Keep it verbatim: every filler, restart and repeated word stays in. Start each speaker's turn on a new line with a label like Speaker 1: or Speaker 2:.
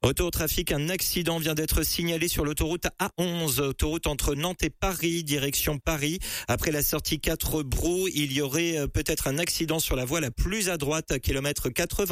Speaker 1: Retour au trafic, un accident vient d'être signalé sur l'autoroute A onze, autoroute entre Nantes et Paris, direction Paris. Après la sortie quatre Brou, il y aurait peut-être un accident sur la voie la plus à droite, kilomètre quatre-vingts.